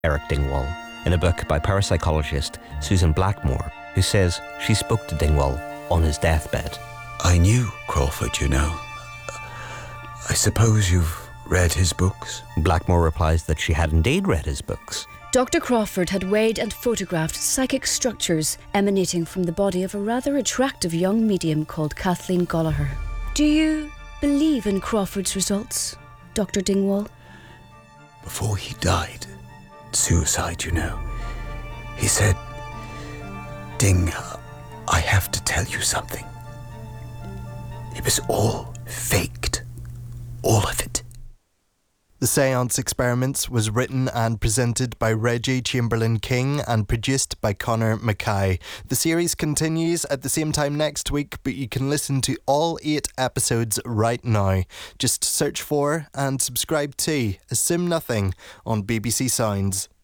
Eric Dingwall, in a book by parapsychologist Susan Blackmore, who says she spoke to Dingwall on his deathbed. I knew Crawford, you know. I suppose you've read his books? Blackmore replies that she had indeed read his books. Dr. Crawford had weighed and photographed psychic structures emanating from the body of a rather attractive young medium called Kathleen Gallagher. Do you believe in Crawford's results, Dr. Dingwall? Before he died, suicide, you know, he said, Ding, I have to tell you something. It was all faked. All of it. The Seance Experiments was written and presented by Reggie Chamberlain King and produced by Connor Mackay. The series continues at the same time next week, but you can listen to all 8 episodes right now. Just search for and subscribe to Assume Nothing on BBC Sounds.